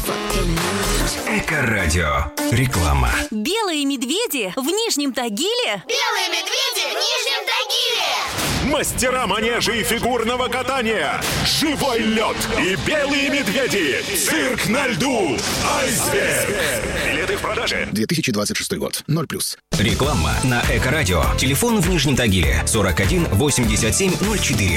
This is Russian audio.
Эко-радио. Реклама. Белые медведи в Нижнем Тагиле. Белые медведи в Нижнем Тагиле. Мастера манежа и фигурного катания. Живой лед и белые медведи. Цирк на льду. Айсберг. Билеты в продаже. 2026 год. 0+. Реклама на Эко-радио. Телефон в Нижнем Тагиле 41 87 04.